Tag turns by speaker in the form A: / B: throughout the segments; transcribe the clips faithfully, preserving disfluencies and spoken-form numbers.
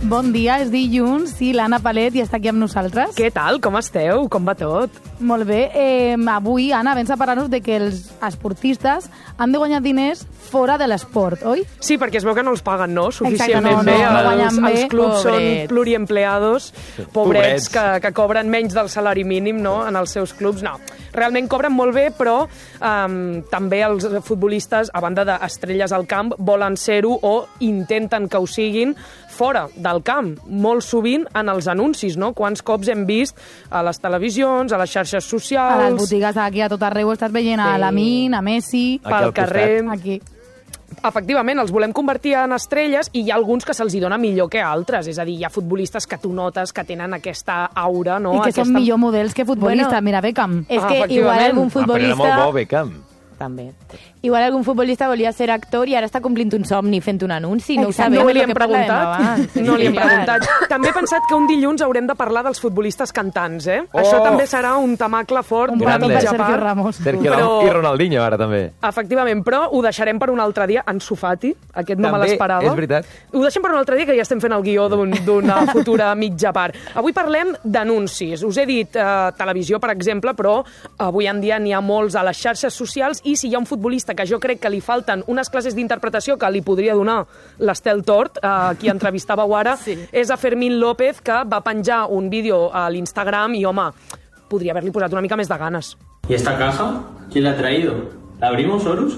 A: Bon dia, és dilluns, sí, l'Anna Palet i està aquí amb nosaltres.
B: Què tal? Com esteu? Com va tot?
A: Molt bé. Eh, avui, Anna, vens a parlar-nos de que els esportistes han de guanyar diners fora de l'esport, oi?
B: Sí, perquè es veu que no els paguen, no? Suficientment
A: Exacte, no, no,
B: bé.
A: no
B: els,
A: guanyen bé.
B: Els clubs
A: Pobrets.
B: són pluriempleados, pobrets,
C: Pobrets.
B: que, que cobren menys del salari mínim, no?, en els seus clubs. No, realment cobren molt bé, però um, també els futbolistes, a banda d'estrelles al camp, volen ser-ho o intenten que ho siguin fora del camp, molt sovint en els anuncis, no? Quants cops hem vist a les televisions, a les xarxes socials...
A: A les botigues d'aquí a tot arreu estàs veient a
B: Sí.
A: Lamin, a Messi...
C: Aquí
B: pel
C: al costat.
B: carrer...
A: Aquí.
B: Efectivament, els volem convertir en estrelles i hi ha alguns que se'ls hi dona millor que altres. És a dir, hi ha futbolistes que tu notes que tenen aquesta aura, no?
A: I que
B: aquesta...
A: són millor models que futbolistes.
D: Bueno,
A: Mira, Beckham.
D: És
B: Ah,
D: que igual
B: efectivament.
D: algun
C: Ah, però
D: futbolista...
C: era molt bo, Beckham.
D: També. Igual algun futbolista volia ser actor i ara està complint un somni fent un anunci. No ho
A: Exacte.
D: sabem,
B: No
D: és
B: li
D: el
B: hem
D: que parlàvem
B: preguntat.
D: abans.
B: No li hem
D: Sí, clar.
B: preguntat. També he pensat que un dilluns haurem de parlar dels futbolistes cantants, eh?
C: Oh!
B: Això també serà un temacle fort.
A: Un
B: d'una
A: petó per
B: mitja
A: Sergio
B: part.
A: Ramos.
C: Sergio
B: Però-
C: Ramos i Ronaldinho, ara també.
B: Efectivament, però ho deixarem per un altre dia. Ansu Fati, aquest no me
C: També,
B: l'esperava.
C: és veritat.
B: Ho deixem per un altre dia, que ja estem fent el guió d'un- d'una futura mitja part. Avui parlem d'anuncis. Us he dit eh, televisió, per exemple, però avui en dia n'hi ha molts a les xarxes socials i si hi ha un futbolista que jo crec que li falten unes classes d'interpretació que li podria donar l'Estel Tort, eh, qui entrevistàveu ara, sí. és a Fermín López, que va penjar un vídeo a l'Instagram i, home, podria haver-li posat una mica més de ganes.
E: ¿Y esta caja? ¿Quién la ha traído? ¿La abrimos, Horus?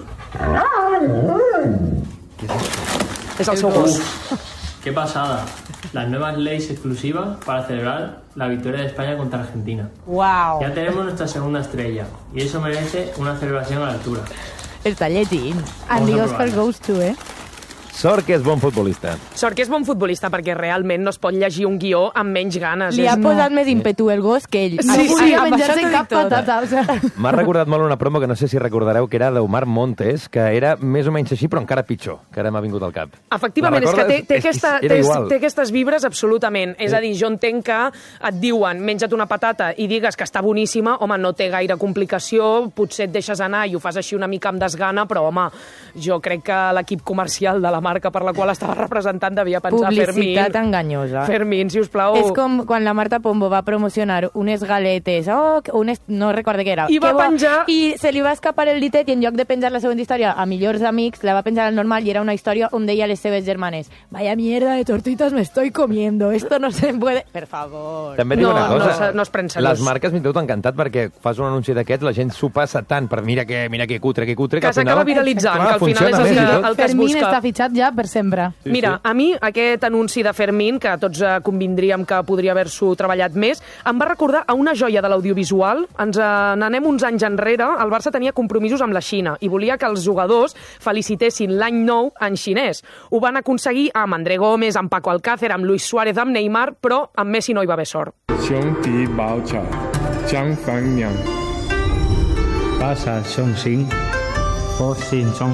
B: És el seu gos.
E: ¡Qué pasada! Las nuevas leyes exclusivas para celebrar la victoria de España contra Argentina.
D: Uau.
E: Ya tenemos nuestra segunda estrella y eso merece una celebración a la altura.
D: Està lletint.
A: And the
E: Vamos a
A: Oscar
E: provar.
A: goes to, eh?
C: Sort que és bon futbolista.
B: Sort que és bon futbolista, perquè realment no es pot llegir un guió amb menys ganes.
D: Li ha
B: És...
D: posat més ímpetu el gos que ell.
A: No
B: Sí, sí,
A: podia
D: amb
A: menjar-se
D: això t'ho
A: cap
D: dic tot.
A: patata. O sigui,
C: M'ha recordat molt una promo que no sé si recordareu, que era d'Omar Montes, que era més o menys així, però encara pitjor, que ara m'ha vingut al cap.
B: Efectivament,
C: La
B: és que té,
C: recordes?
B: té,
C: És que
B: aquesta,
C: era
B: té,
C: igual.
B: té aquestes vibres absolutament. És a dir, jo entenc que et diuen menja't una patata i digues que està boníssima, home, no té gaire complicació, potser et deixes anar i ho fas així una mica amb desgana, però, home, jo crec que l'equip comercial de la marca per la qual estava representant devia pensar
D: Publicitat
B: Fermín.
D: enganyosa.
B: Fermín, si us plau.
D: És com quan la Marta Pombo va promocionar unes galetes, oh, unes, no recordo què era.
B: I va
D: Que bo.
B: penjar-
D: I se li va escapar el ditet i en lloc de penjar la següent història a millors amics, la va penjar al normal i era una història on deia a les seves germanes vaya mierda de tortitas me estoy comiendo, esto no se puede... Per favor.
C: També et dic
B: No,
C: una
B: no
C: cosa.
B: se- no es pren seriós.
C: Les marques m'hi tot encantat perquè fas un anunci d'aquests, la gent s'ho passa tant per mira que, mira que cutre, que cutre, que,
B: Que
C: al final...
B: s'acaba viralitzant,
C: Clar,
B: que al final
C: funciona
B: és el
C: més
B: que-
C: i tot.
B: el que es
A: Fermín
B: busca.
A: està fitxat ja per sempre.
C: Sí,
B: Mira,
C: sí.
B: a mi aquest anunci de Fermín, que tots eh, convindríem que podria haver-s'ho treballat més, em va recordar a una joia de l'audiovisual. Ens eh, n'anem uns anys enrere. El Barça tenia compromisos amb la Xina i volia que els jugadors felicitessin l'any nou en xinès. Ho van aconseguir amb André Gómez, amb Paco Alcácer, amb Luis Suárez, amb Neymar, però amb Messi no hi va haver sort.
F: 兄弟抱拳，将反娘。
G: 巴萨雄心，我心中。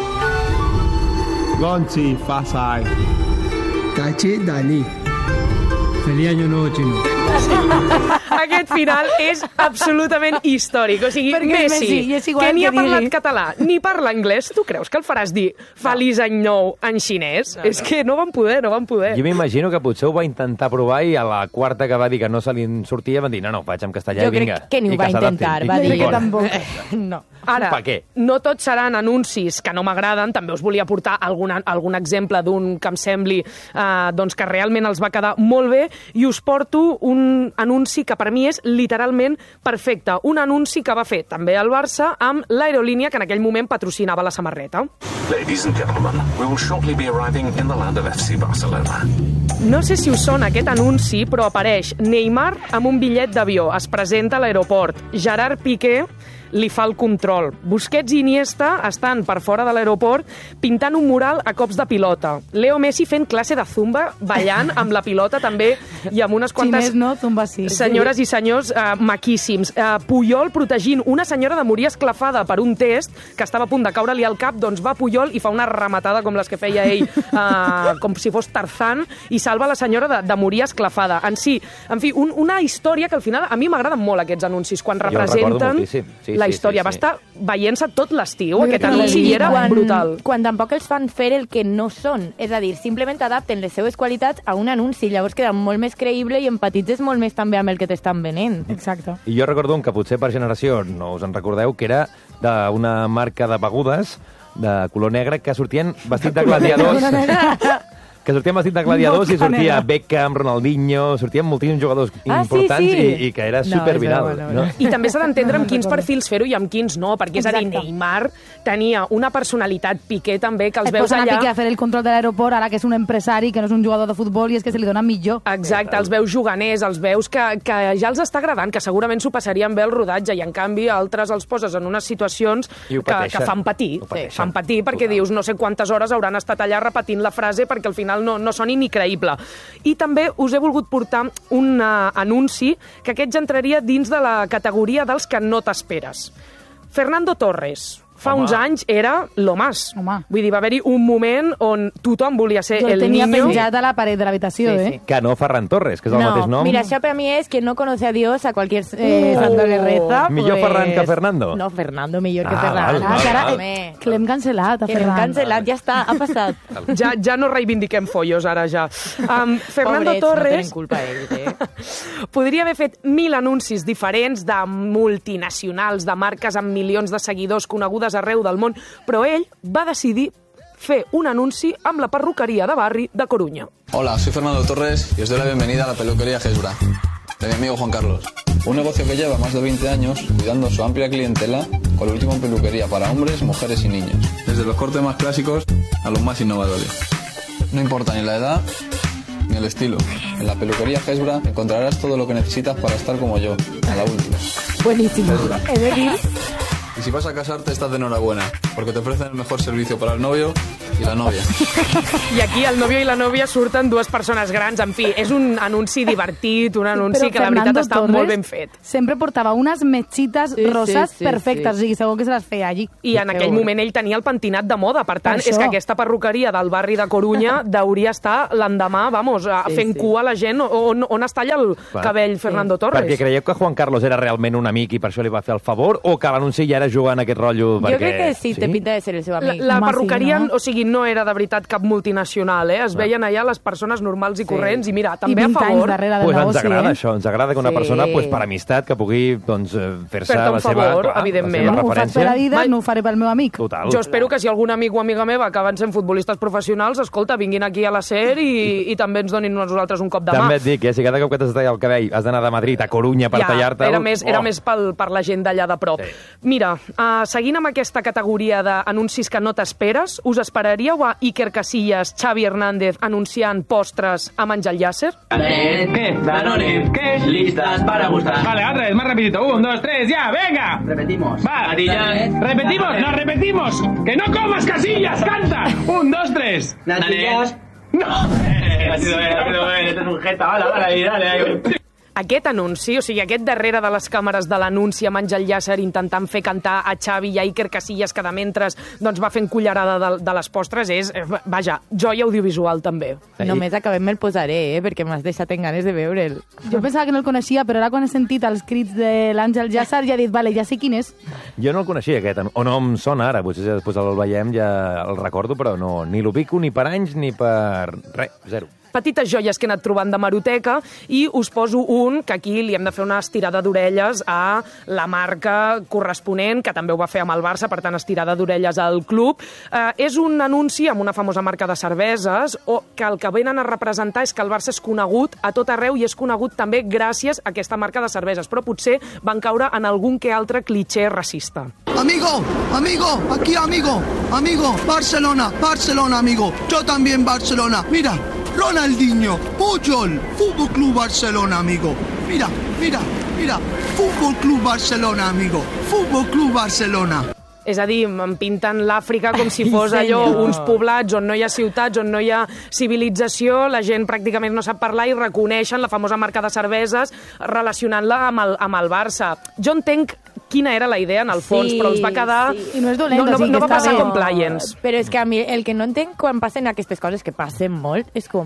F: 安置發晒。
H: 大吉大利。
G: Feliz año nuevo chino.
B: Aquest final és absolutament històric. O sigui,
A: Perquè és
B: Messi,
A: Messi, i és igual
B: que ni
A: que
B: ha parlat
A: dir-li.
B: català ni parla anglès, tu creus que el faràs dir Feliç any nou en xinès? No, no. És que no van poder, no van poder.
C: Jo m'imagino que potser ho va intentar provar i a la quarta que va dir que no se li en sortia van dir no, no, faig en castellà
D: Jo
C: i vinga.
D: crec que ni ho
C: I
D: va
C: s'adaptin.
D: intentar,
C: I-
D: va
C: i
D: dir
A: que
C: fora.
A: tampoc.
D: No.
B: Ara,
C: Per què?
B: no tots seran anuncis que no m'agraden, també us volia portar algun, algun exemple d'un que em sembli eh, doncs que realment els va quedar molt bé i us porto un anunci que per mi és literalment perfecte. Un anunci que va fer també el Barça amb l'aerolínia que en aquell moment patrocinava la samarreta.
I: Ladies and gentlemen, we will shortly be arriving in the land of F C Barcelona.
B: No sé si us sona aquest anunci, però apareix Neymar amb un bitllet d'avió. Es presenta a l'aeroport. Gerard Piqué li fa el control. Busquets i Iniesta estan per fora de l'aeroport pintant un mural a cops de pilota. Leo Messi fent classe de zumba, ballant amb la pilota també i amb unes quantes
A: Xinès no, zumba sí.
B: senyores i senyors eh, maquíssims. Eh, Puyol protegint una senyora de morir esclafada per un test que estava a punt de caure-li al cap, doncs va Puyol i fa una rematada com les que feia ell, eh, com si fos Tarzan, i salva la senyora de, de morir esclafada. En si, en fi, un, una història que al final a mi m'agraden molt aquests anuncis, quan
C: Jo el recordo
B: representen
C: moltíssim. Sí,
B: la
C: sí,
B: història.
C: sí,
B: Va
C: sí.
B: estar veient-se tot l'estiu,
A: Jo
B: aquest
A: crec que
B: anunci,
A: sí.
B: i era
D: quan,
B: brutal.
D: Quan tampoc els fan fer el que no són. És a dir, simplement adapten les seves qualitats a un anunci. Llavors queda molt més creïble i empatitzes molt més també amb el que t'estan venent.
A: Exacte.
C: I jo recordo un que potser per generació no us en recordeu, que era d'una marca de begudes de color negre que sortien vestit de gladiadors. que sortien vestit de gladiadors i sortia Beckham, Ronaldinho, sortien moltíssims jugadors
D: Ah, sí,
C: importants
D: sí.
C: I, i que era
D: No,
C: superviral.
D: és bueno,
C: No?
B: I també s'ha d'entendre amb quins perfils fer-ho i amb quins no, perquè és a dir,
A: Exacte.
B: Neymar tenia una personalitat, Piqué també, que els
A: Et
B: veus
A: posen a
B: allà...
A: Piqué a fer el control de l'aeroport, ara que és un empresari, que no és un jugador de futbol, i és que se li dona millor.
B: Exacte, els veus juganers, els veus que, que ja els està agradant, que segurament s'ho passarien bé el rodatge, i en canvi altres els poses en unes situacions
C: I ho
B: que,
C: pateixen.
B: que fan patir.
C: Ho pateixen.
B: Fan patir perquè
C: Total.
B: dius no sé quantes hores hauran estat allà repetint la frase perquè al final no, no soni ni creïble. I també us he volgut portar un uh, anunci que aquest ja entraria dins de la categoria dels que no t'esperes. Fernando Torres. Fa
C: Home.
B: uns anys era lo más.
A: Home.
B: Vull dir, va haver-hi un moment on tothom volia ser
A: Jo el
B: el
A: tenia
B: niño.
A: penjat a la paret de l'habitació,
D: Sí,
A: eh?
D: sí.
C: Que no Ferran Torres, que és el
D: no,
C: mateix nom.
D: mira, això per mi és que no conoce a Dios, a cualquier eh,
B: Oh.
D: santo le reza.
C: Millor Ferran que Fernando?
D: No, Fernando millor que
C: Ah,
D: Fernando.
C: val,
A: Ah,
C: val,
A: que ara
C: val.
A: eh, que l'hem cancel·lat, a
D: Que l'hem
A: Ferran.
D: cancel·lat, ja està, ha passat.
B: Ja, ja no reivindiquem follos, ara ja. Um, Fernando
D: Pobrets,
B: Torres
D: no tenen culpa ells, eh?
B: podria haver fet mil anuncis diferents de multinacionals, de marques amb milions de seguidors conegudes arreu del món, però ell va decidir fer un anunci amb la perruqueria de barri de Coruña.
J: Hola, soy Fernando Torres y os doy la bienvenida a la peluquería Gesbra, de mi amigo Juan Carlos. Un negocio que lleva más de veinte años cuidando su amplia clientela con la última peluquería para hombres, mujeres y niños. Desde los cortes más clásicos a los más innovadores. No importa ni la edad ni el estilo. En la peluquería Gesbra encontrarás todo lo que necesitas para estar como yo, a la última.
A: Buenísimo.
D: Es decir,
J: Y si vas a casarte, estás de enhorabuena, porque te ofrecen el mejor servicio para el novio i la nòvia.
B: I aquí el nòvio i la nòvia surten dues persones grans. En fi, és un anunci divertit, un anunci
A: Però
B: que la veritat
A: Fernando
B: està
A: Torres
B: molt ben fet.
A: sempre portava unes metxites
D: Sí,
A: roses
D: sí, sí,
A: perfectes,
D: sí.
A: o sigui, segur que se les feia allí.
B: I en aquell
D: Segur.
B: moment ell tenia el pentinat de moda, per tant,
A: Per
B: és
A: això.
B: que aquesta perruqueria del barri de Corunya hauria estar l'endemà, vamos, a-
D: Sí,
B: fent
D: sí.
B: cua a la gent on, on es talla el
C: Clar.
B: cabell Fernando Torres.
C: Perquè creieu que Juan Carlos era realment un amic i per això li va fer el favor, o que l'anunci ja era jugant aquest rotllo?
D: jo
C: Perquè...
D: crec que sí, té pinta de ser el seu
B: La,
D: amic.
B: la
A: Home,
B: perruqueria,
A: sí, no?
B: o sigui, no era de veritat cap multinacional, eh? Es veien allà les persones normals i corrents, i mira,
A: I
B: també a
A: vint anys
B: favor...
A: darrere del
C: Pues ens
A: negoci,
C: agrada
A: eh?
C: això, ens agrada que una
D: Sí.
C: persona, pues, per amistat, que pugui doncs, eh, fer-se
B: Fer-te un
C: la seva,
B: favor,
C: clar,
B: evidentment.
C: la
A: No,
C: seva
A: ho fas per
C: referència.
A: Adidas,
B: Mai-
A: no ho faré pel meu amic.
C: Total.
B: Jo espero que si algun amic o amiga meva acaben sent futbolistes professionals, escolta, vinguin aquí a la SER i, i també ens donin a nosaltres un cop de mà.
C: També et dic, eh, si cada cop que t'has de tallar el cabell has d'anar de Madrid a Corunya per
B: Ja,
C: tallar-te'l...
B: era més, era
C: oh.
B: més pel, per la gent d'allà de prop.
C: Sí.
B: Mira, uh, seguint amb aquesta categoria d'anuncis que no t'esperes, us esperaríeu a Iker Casillas, Xavi Hernández anunciant postres amb Àngel Llàcer?
K: ¿Qué? Danone, ¿qué? Listas para gustar.
L: Vale, otra vez, más rapidito. Un, dos, tres, ya, venga.
K: Repetimos.
L: Va.
K: Natillas.
L: Repetimos, no, repetimos. ¡Que no comas, Casillas! ¡Canta! Un, dos, tres.
K: Natillas.
L: ¡No!
K: Ha sido bien, ha sido bien. Este es un jeta. Vale, vale, dale, dale.
B: Aquest anunci, o sigui, aquest darrere de les càmeres de l'anunci amb Àngel Llàcer intentant fer cantar a Xavi i a Iker Casillas, que de mentres doncs, va fent cullerada de, de les postres, és, eh, vaja, joia audiovisual també.
D: Només acabem me'l posaré, eh, perquè m'has deixat en ganes de veure'l.
A: Jo pensava que no el coneixia, però ara quan he sentit els crits de l'Àngel Llàcer ja he dit, vale, ja sé quin és.
C: Jo no el coneixia, aquest, o no em sona ara, potser si després el veiem ja el recordo, però no, ni l'ubico ni per anys ni per... res, zero.
B: Petites joies que he anat trobant de Maroteca i us poso un que aquí li hem de fer una estirada d'orelles a la marca corresponent, que també ho va fer amb el Barça, per tant, estirada d'orelles al club. Eh, és un anunci amb una famosa marca de cerveses o que el que venen a representar és que el Barça és conegut a tot arreu i és conegut també gràcies a aquesta marca de cerveses, però potser van caure en algun que altre cliché racista.
M: Amigo, amigo, aquí amigo, amigo, Barcelona, Barcelona, amigo, yo también Barcelona, mira, Ronaldinho, Puyol, Fútbol Club Barcelona, amigo, mira, mira, mira, Fútbol Club Barcelona, amigo, Fútbol Club Barcelona.
B: És a dir, em pinten l'Àfrica com si fos
D: Ai,
B: allò,
D: senyor.
B: uns poblats on no hi ha ciutats, on no hi ha civilització, la gent pràcticament no sap parlar i reconeixen la famosa marca de cerveses relacionant-la amb, el, amb el Barça. Jo entenc quina era la idea en el fons,
D: Sí,
B: però els va quedar...
D: sí.
A: I no és dolent,
B: no, no,
A: o sigui
B: no
A: que
B: va
A: està
B: passar
A: bé.
B: compliance.
D: Però és que a mi el que no entenc quan passen aquestes coses, que passen molt, és com,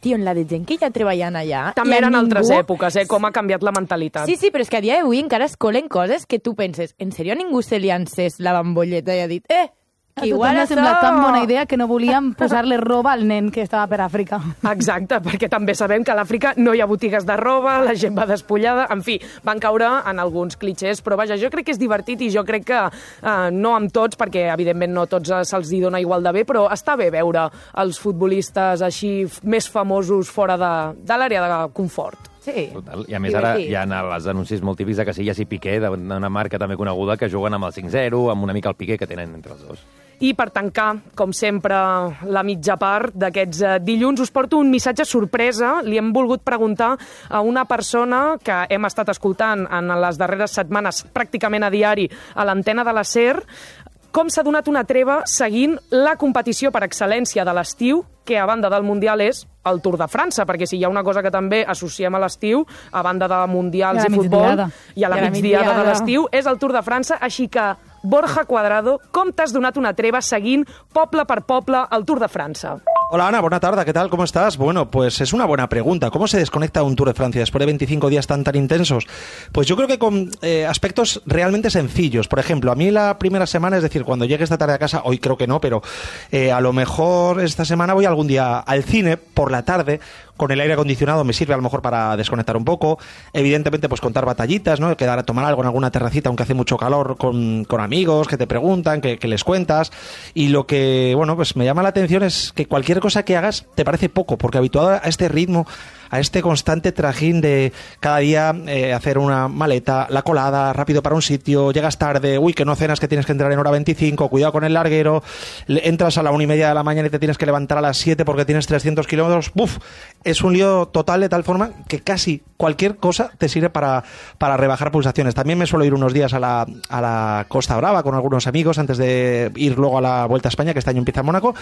D: tio, en la de gent que hi ha treballant allà...
B: També eren
D: ningú...
B: altres èpoques, eh? Com ha canviat la mentalitat.
D: Sí, sí, però és que a dia d'avui encara es colen coses que tu penses, en sèrio a ningú se li ha encès la bambolleta i ha dit, eh,
A: que igual ha semblat tan bona idea que no volíem posar-li roba al nen que estava per Àfrica.
B: Exacte, perquè també sabem que a l'Àfrica no hi ha botigues de roba, la gent va despullada, en fi, van caure en alguns clichés, però vaja, jo crec que és divertit i jo crec que eh, no amb tots, perquè evidentment no tots se'ls hi dona igual de bé, però està bé veure els futbolistes així més famosos fora de, de l'àrea de confort.
D: Sí.
C: Total. I a més ara hi ha els anuncis molt típics de Casillas i Piqué, d'una marca també coneguda, que juguen amb el cinc zero, amb una mica el Piqué que tenen entre els dos.
B: I per tancar, com sempre, la mitja part d'aquests eh, dilluns, us porto un missatge sorpresa. Li hem volgut preguntar a una persona que hem estat escoltant en les darreres setmanes pràcticament a diari a l'antena de la SER, com s'ha donat una treva seguint la competició per excel·lència de l'estiu, que a banda del Mundial és el Tour de França, perquè si hi ha una cosa que també associem a l'estiu, a banda de mundials i, i futbol, i a la, la migdiada de l'estiu, és el Tour de França, així que, Borja Cuadrado, com t'has donat una treva seguint poble per poble el Tour de França?
N: Hola Ana, buena tarde, ¿qué tal? ¿Cómo estás? Bueno, pues es una buena pregunta. ¿Cómo se desconecta un Tour de Francia después de veinticinco días tan tan intensos? Pues yo creo que con eh, aspectos realmente sencillos. Por ejemplo, a mí la primera semana, es decir, cuando llegue esta tarde a casa, hoy creo que no, pero eh, a lo mejor esta semana voy algún día al cine por la tarde. Con el aire acondicionado me sirve a lo mejor para desconectar un poco. Evidentemente, pues contar batallitas, ¿no? Quedar a tomar algo en alguna terracita, aunque hace mucho calor, con, con amigos que te preguntan, que, que les cuentas. Y lo que, bueno, pues me llama la atención es que cualquier cosa que hagas te parece poco, porque habituado a este ritmo, a este constante trajín de cada día eh, hacer una maleta, la colada, rápido para un sitio, llegas tarde, uy, que no cenas, que tienes que entrar en hora veinticinco, cuidado con el larguero, entras a la una y media de la mañana y te tienes que levantar a las siete porque tienes trescientos kilómetros, ¡buf! Es un lío total de tal forma que casi cualquier cosa te sirve para, para rebajar pulsaciones. También me suelo ir unos días a la, a la Costa Brava con algunos amigos antes de ir luego a la Vuelta a España, que este año empieza en Mónaco.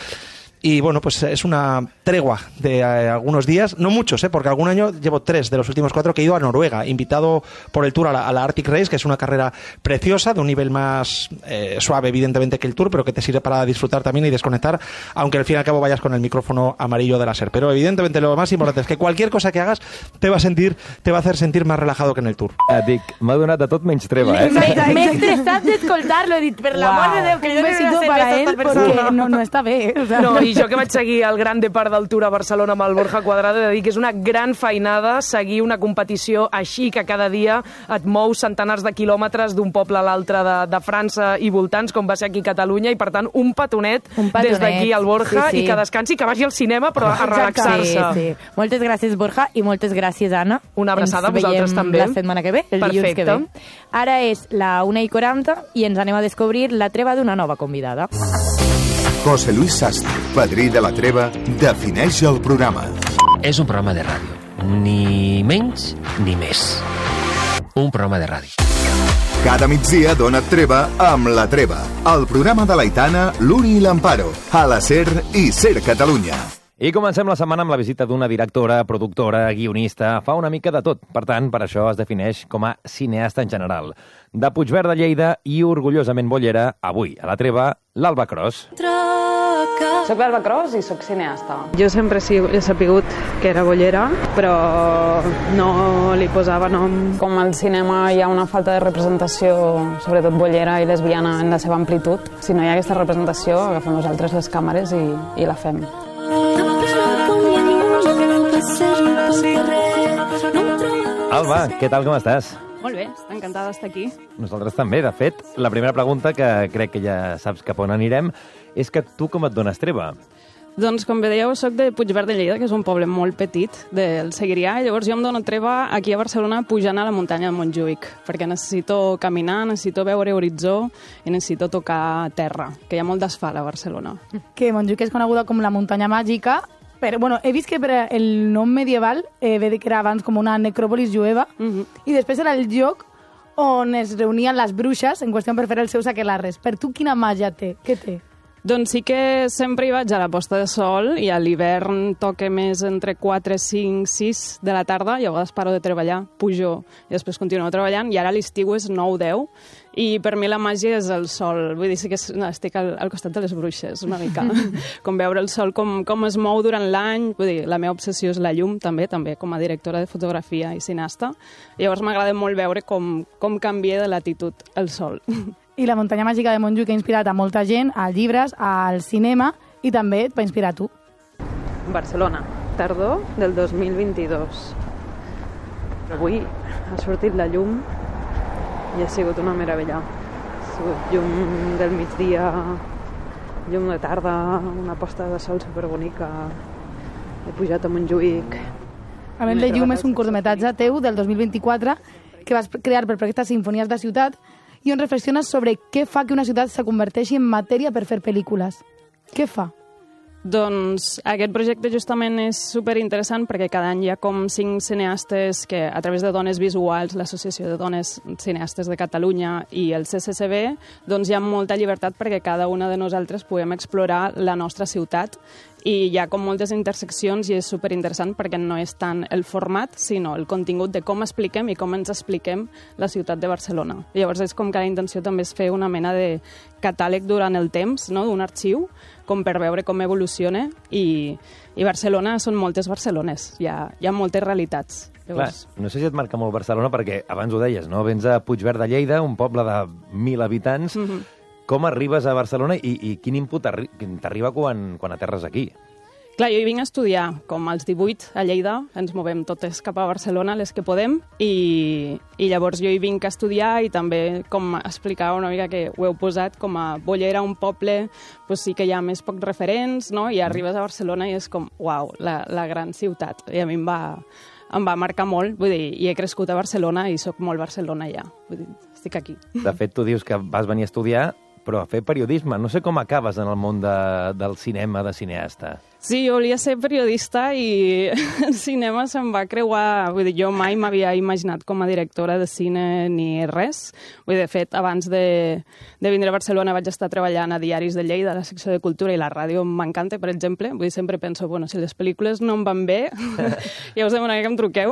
N: Y bueno, pues es una tregua de eh, algunos días, no muchos, ¿eh? Porque algún año llevo tres de los últimos cuatro que he ido a Noruega, invitado por el Tour a la, a la Arctic Race, que es una carrera preciosa, de un nivel más eh, suave, evidentemente, que el Tour, pero que te sirve para disfrutar también y desconectar, aunque al fin y al cabo vayas con el micrófono amarillo de la SER. Pero evidentemente lo más importante es que cualquier cosa que hagas te va a sentir, te va a hacer sentir más relajado que en el Tour.
C: Eh, dic, m'ha donat de tot menys treva, eh?
D: M'he estressat d'escoltar-lo, he dit, per l'amor de Déu, que jo
A: un besito para él, porque no, no està bé. O sea,
B: no, i jo que vaig seguir el gran depart del Tour a Barcelona amb el Borja Cuadrado, he de dir que és una gran feinada seguir una competició així, que cada dia et mous centenars de quilòmetres d'un poble a l'altre de, de França i voltants, com va ser aquí a Catalunya, i per tant un petonet,
D: un petonet.
B: des d'aquí al Borja, sí, sí. I que descansi, que vagi al cinema, però a relaxar-se.
D: Sí, sí. Moltes gràcies, Borja, i moltes gràcies, Anna.
B: Una abraçada a vosaltres també.
D: La setmana que ve, el
B: Perfecte.
D: dilluns que ve. Ara és la una i quaranta i ens anem a descobrir la treva d'una nova convidada.
O: José Luis Sastre, padrí de la treva, defineix el programa.
P: És un programa de ràdio, ni menys ni més. Un programa de ràdio.
O: Cada migdia dona treva amb La Treva, el programa de l'Aitana, l'Uri i l'Amparo, a la SER i SER Catalunya.
C: I comencem la setmana amb la visita d'una directora, productora, guionista, fa una mica de tot. Per tant, per això es defineix com a cineasta en general. De Puigverd de Lleida i orgullosament bollera, avui, a La Treva, l'Alba Cros.
Q: Soc l'Alba Cros i soc cineasta.
R: Jo sempre he sapigut que era bollera, però no li posava nom.
Q: Com al cinema hi ha una falta de representació, sobretot bollera i lesbiana, en la seva amplitud. Si no hi ha aquesta representació, agafem nosaltres les càmeres i, i la fem.
C: Alba, què tal, com estàs?
R: Molt bé, encantada d'estar aquí.
C: Nosaltres també, de fet. La primera pregunta, que crec que ja saps cap on anirem, és que tu com et dones treva?
R: Doncs, com bé dèieu, soc de Puigverd de Lleida, que és un poble molt petit del Segrià, i llavors jo em dono treva aquí a Barcelona pujant a la muntanya de Montjuïc, perquè necessito caminar, necessito veure horitzó i necessito tocar terra, que hi ha molt d'asfalt a Barcelona.
A: Que Montjuïc és coneguda com la muntanya màgica, però bueno, he vist que per el nom medieval eh, ve que era abans com una necròpolis jueva, uh-huh. I després era el lloc on es reunien les bruixes en qüestió per fer els seus aquelarres. Per tu quina màgia té? Què té?
R: Doncs sí que sempre hi vaig a la posta de sol i a l'hivern toca més entre quatre, cinc, sis de la tarda i a vegades paro de treballar, pujo i després continuo treballant i ara l'estiu és nou deu i per mi la màgia és el sol, vull dir, sí que estic al, al costat de les bruixes una mica, com veure el sol com, com es mou durant l'any, vull dir, la meva obsessió és la llum també, també com a directora de fotografia i cineasta, i llavors m'agrada molt veure com, com canvia de latitud el sol.
A: I la muntanya màgica de Montjuïc ha inspirat a molta gent, a llibres, al cinema, i també et va inspirar a tu.
Q: Barcelona, tardor del dos mil vint-i-dos. Avui ha sortit la llum i ha sigut una meravella. Ha sigut llum del migdia, llum de tarda, una posta de sol superbonica. He pujat a Montjuïc.
A: A més, La llum és un curtmetratge teu del dos mil vint-i-quatre que vas crear per projecte Sinfonies de Ciutat i on reflexiones sobre què fa que una ciutat se converteixi en matèria per fer pel·lícules. Què fa?
R: Doncs aquest projecte justament és superinteressant perquè cada any hi ha com cinc cineastes que a través de Dones Visuals, l'Associació de Dones Cineastes de Catalunya i el C C C B, doncs hi ha molta llibertat perquè cada una de nosaltres puguem explorar la nostra ciutat i hi ha com moltes interseccions i és superinteressant perquè no és tant el format, sinó el contingut de com expliquem i com ens expliquem la ciutat de Barcelona. I llavors és com que la intenció també és fer una mena de catàleg durant el temps, no?, d'un arxiu, com per veure com evoluciona i, i Barcelona són moltes Barcelones, hi ha, hi ha moltes realitats. Llavors...
C: Clar, no sé si et marca molt Barcelona perquè abans ho deies, no? Vens a Puigverd de Lleida, un poble de mil habitants. Mm-hmm. Com arribes a Barcelona i, i quin input arri t'arriba quan, quan aterres aquí?
R: Clar, jo hi vinc a estudiar, com als divuit a Lleida, ens movem totes cap a Barcelona, les que podem, i, i llavors jo hi vinc a estudiar i també, com explicava una mica que ho heu posat, com a Bollera, un poble, doncs sí que hi ha més pocs referents, no? I arribes a Barcelona i és com, uau, la, la gran ciutat. I a mi em va, em va marcar molt, vull dir, i he crescut a Barcelona i sóc molt Barcelona ja, vull dir, estic aquí.
C: De fet, tu dius que vas venir a estudiar, però a fer periodisme. No sé com acabes en el món de, del cinema, de cineasta.
R: Sí, jo volia ser periodista i el cinema se'm va creuar... Vull dir, jo mai m'havia imaginat com a directora de cine ni res. Vull dir, de fet, abans de, de vindre a Barcelona vaig estar treballant a Diaris de Lleida, a la secció de cultura, i la ràdio m'encanta, per exemple. Vull dir, sempre penso, bueno, si les pel·lícules no em van bé, ja us demano que em truqueu.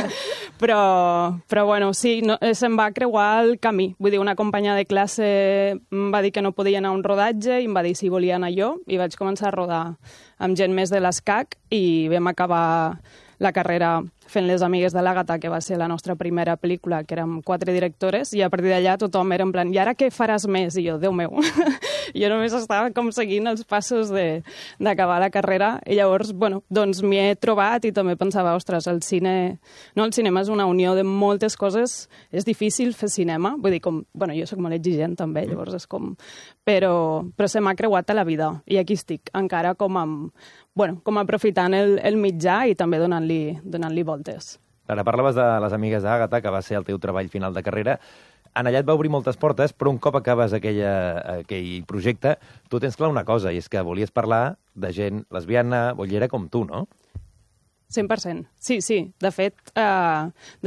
R: però, però, bueno, sí, no, se'm va creuar el camí. Vull dir, una companya de classe em va dir que no podia anar a un rodatge i em va dir si volia anar jo, i vaig començar a rodar amb gent més de l'ESCAC i vam acabar la carrera fent Les amigues de l'Àgata, que va ser la nostra primera pel·lícula, que érem quatre directores, i a partir d'allà tothom era en plan, i ara què faràs més? I jo, Déu meu, jo només estava com seguint els passos d'acabar la carrera, i llavors, bueno, doncs m'hi he trobat i també pensava, ostres, el cine... No, el cinema és una unió de moltes coses, és difícil fer cinema, vull dir, com... Bueno, jo sóc molt exigent també, llavors és com... Però, però se m'ha creuat a la vida, i aquí estic, encara com amb... Bueno, com aprofitant el, el mitjà i també donant-li donant-li voltes.
C: Ara parlaves de Les amigues d'Àgata, que va ser el teu treball final de carrera. En allà et va obrir moltes portes, però un cop acabes aquella, aquell projecte, tu tens clar una cosa, i és que volies parlar de gent lesbiana, bollera com tu, no?
R: cent per cent. Sí, sí. De fet, eh,